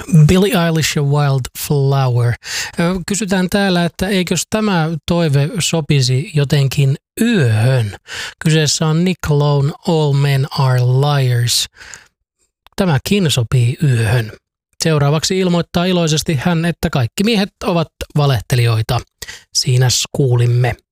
Billie Eilish ja Wildflower. Kysytään täällä, että eikös tämä toive sopisi jotenkin yöhön. Kyseessä on Nick Lone, All Men Are Liars. Tämäkin sopii yöhön. Seuraavaksi ilmoittaa iloisesti hän, että kaikki miehet ovat valehtelijoita. Siinä kuulimme.